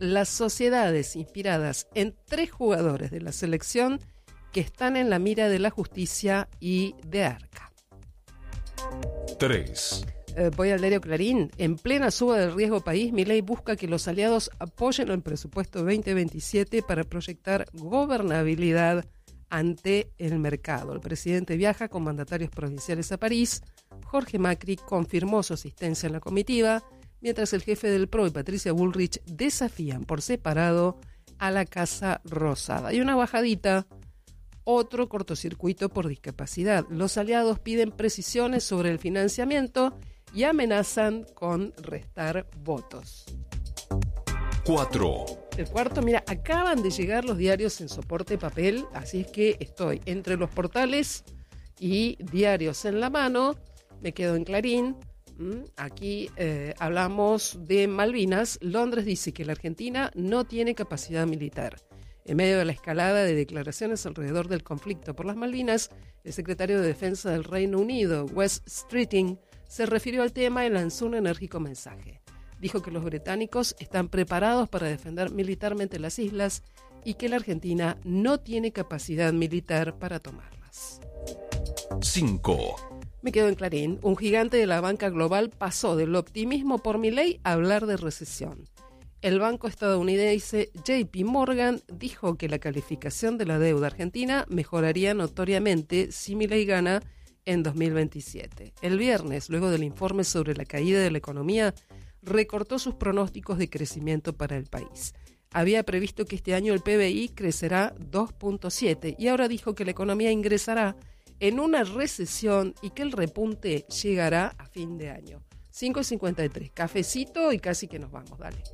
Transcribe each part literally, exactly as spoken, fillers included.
las sociedades inspiradas en tres jugadores de la selección que están en la mira de la justicia y de Arca. tres. Eh, voy al diario Clarín. En plena suba del riesgo país, Milei busca que los aliados apoyen el presupuesto veinte veintisiete para proyectar gobernabilidad ante el mercado. El presidente viaja con mandatarios provinciales a París. Jorge Macri confirmó su asistencia en la comitiva, mientras el jefe del P R O y Patricia Bullrich desafían por separado a la Casa Rosada. Y una bajadita, otro cortocircuito por discapacidad. Los aliados piden precisiones sobre el financiamiento y amenazan con restar votos. cuatro. El cuarto, mira, acaban de llegar los diarios en soporte papel, así es que estoy entre los portales y diarios en la mano. Me quedo en Clarín. Aquí eh, hablamos de Malvinas. Londres dice que la Argentina no tiene capacidad militar. En medio de la escalada de declaraciones alrededor del conflicto por las Malvinas, el secretario de Defensa del Reino Unido, Wes Streeting, se refirió al tema y lanzó un enérgico mensaje. Dijo que los británicos están preparados para defender militarmente las islas y que la Argentina no tiene capacidad militar para tomarlas. cinco. Me quedo en Clarín. Un gigante de la banca global pasó del optimismo por Milei a hablar de recesión. El banco estadounidense J P Morgan dijo que la calificación de la deuda argentina mejoraría notoriamente si Milei gana en dos mil veintisiete. El viernes, luego del informe sobre la caída de la economía, recortó sus pronósticos de crecimiento para el país. Había previsto que este año el P B I crecerá dos punto siete y ahora dijo que la economía ingresará en una recesión y que el repunte llegará a fin de año. cinco cincuenta y tres, cafecito y casi que nos vamos, dale.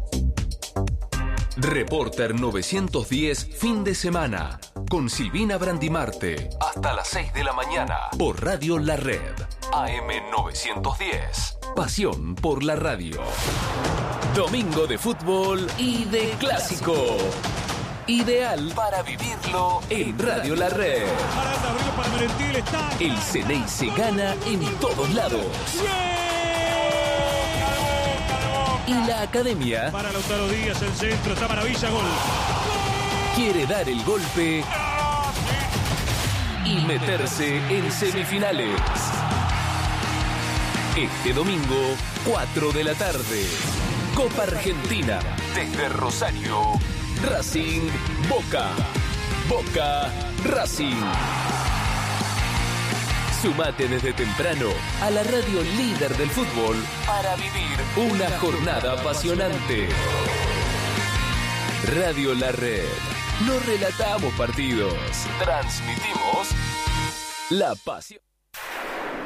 Reporter novecientos diez, fin de semana, con Silvina Brandimarte, hasta las seis de la mañana, por Radio La Red, A M novecientos diez, pasión por la radio. Domingo de fútbol y de clásico, ideal para vivirlo en Radio La Red. El Ceney se gana en todos lados. Y la academia para Lautaro Díaz, el centro, está maravilla, gol. Quiere dar el golpe y meterse en semifinales. Este domingo, cuatro de la tarde, Copa Argentina, desde Rosario, Racing Boca, Boca Racing. Sumate desde temprano a la radio líder del fútbol para vivir una jornada apasionante. Radio La Red. No relatamos partidos, transmitimos la pasión.